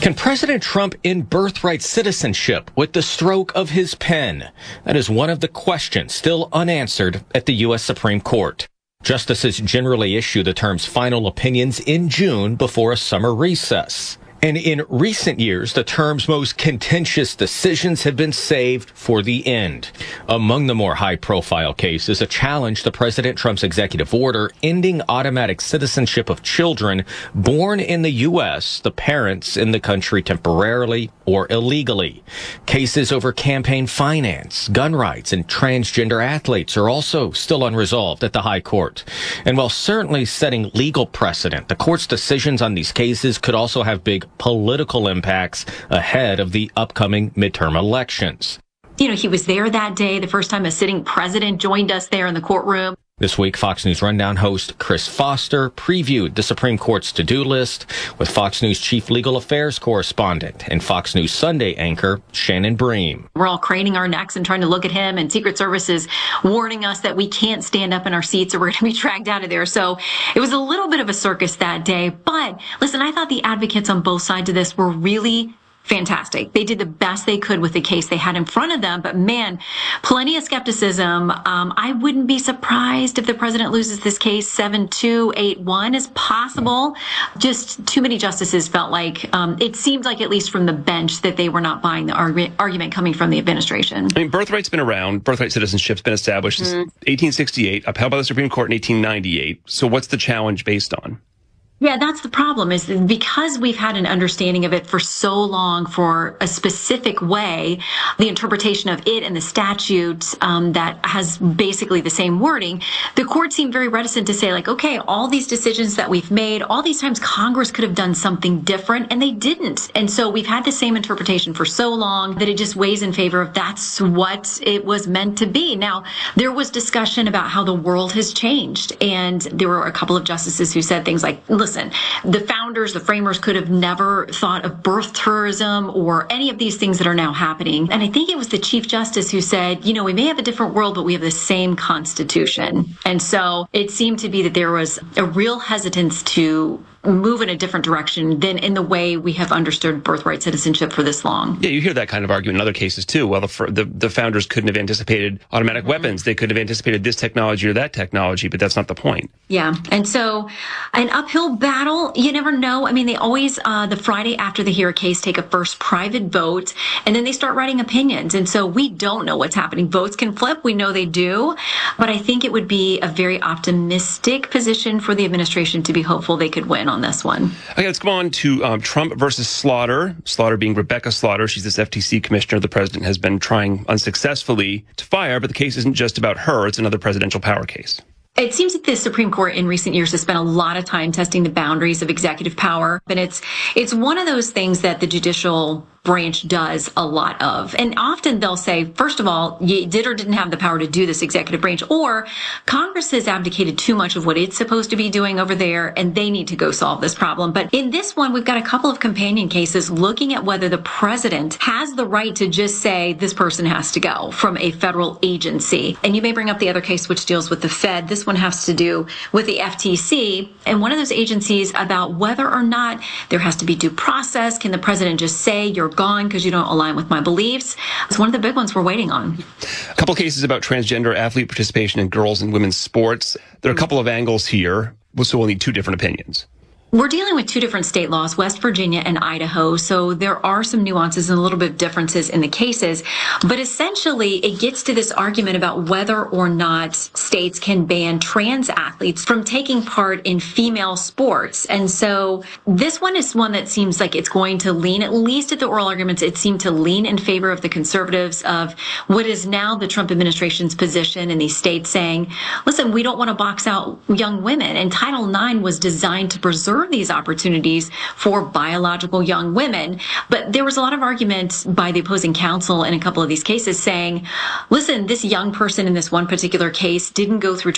Can President Trump end birthright citizenship with the stroke of his pen? That is one of the questions still unanswered at the U.S. Supreme Court. Justices generally issue the term's final opinions in June before a summer recess. And in recent years, the term's most contentious decisions have been saved for the end. Among the more high-profile cases, a challenge to President Trump's executive order ending automatic citizenship of children born in the U.S., the parents in the country temporarily or illegally. Cases over campaign finance, gun rights, and transgender athletes are also still unresolved at the High Court. And while certainly setting legal precedent, the court's decisions on these cases could also have big political impacts ahead of the upcoming midterm elections. You know, he was there that day, the first time a sitting president joined us there in the courtroom. This week, Fox News Rundown host Chris Foster previewed the Supreme Court's to-do list with Fox News chief legal affairs correspondent and Fox News Sunday anchor Shannon Bream. We're all craning our necks and trying to look at him, and Secret Service is warning us that we can't stand up in our seats or we're going to be dragged out of there. So it was a little bit of a circus that day. But listen, I thought the advocates on both sides of this were really fantastic. They did the best they could with the case they had in front of them. But man, plenty of skepticism. I wouldn't be surprised if the president loses this case 7-2, 8-1 is possible. Just too many justices felt like it seemed like, at least from the bench, that they were not buying the argument coming from the administration. I mean, birthright's been around. Birthright citizenship's been established since 1868, upheld by the Supreme Court in 1898. So what's the challenge based on? Yeah, that's the problem, is because we've had an understanding of it for so long, for a specific way, the interpretation of it and the statute that has basically the same wording, the court seemed very reticent to say, like, okay, all these decisions that we've made, all these times Congress could have done something different, and they didn't. And so we've had the same interpretation for so long that it just weighs in favor of that's what it was meant to be. Now, there was discussion about how the world has changed, and there were a couple of justices who said things like, listen, the founders, the framers could have never thought of birth tourism or any of these things that are now happening. And I think it was the Chief Justice who said, you know, we may have a different world, but we have the same Constitution. And so it seemed to be that there was a real hesitance to move in a different direction than in the way we have understood birthright citizenship for this long. Yeah, you hear that kind of argument in other cases too. Well, the founders couldn't have anticipated automatic weapons. They could have anticipated this technology or that technology, but that's not the point. Yeah. And so an uphill battle, you never know. I mean, they always, the Friday after they hear a case, take a first private vote, and then they start writing opinions. And so we don't know what's happening. Votes can flip. We know they do. But I think it would be a very optimistic position for the administration to be hopeful they could win on this one. Okay, let's go on to Trump versus Slaughter. Slaughter being Rebecca Slaughter. She's this FTC commissioner the president has been trying unsuccessfully to fire, but the case isn't just about her. It's another presidential power case. It seems that the Supreme Court in recent years has spent a lot of time testing the boundaries of executive power. And it's one of those things that the judicial branch does a lot of. And often they'll say, first of all, you did or didn't have the power to do this, executive branch, or Congress has abdicated too much of what it's supposed to be doing over there, and they need to go solve this problem. But in this one, we've got a couple of companion cases looking at whether the president has the right to just say this person has to go from a federal agency. And you may bring up the other case, which deals with the Fed. This one has to do with the FTC and one of those agencies about whether or not there has to be due process. Can the president just say you're gone because you don't align with my beliefs? It's one of the big ones we're waiting on. A couple cases about transgender athlete participation in girls and women's sports. There are a couple of angles here, so we'll need two different opinions. We're dealing with two different state laws, West Virginia and Idaho, so there are some nuances and a little bit of differences in the cases. But essentially, it gets to this argument about whether or not states can ban trans athletes from taking part in female sports. And so this one is one that seems like it's going to lean, at least at the oral arguments, it seemed to lean in favor of the conservatives, of what is now the Trump administration's position in these states saying, listen, we don't want to box out young women. And Title IX was designed to preserve these opportunities for biological young women. But there was a lot of argument by the opposing counsel in a couple of these cases saying, listen, this young person in this one particular case didn't go through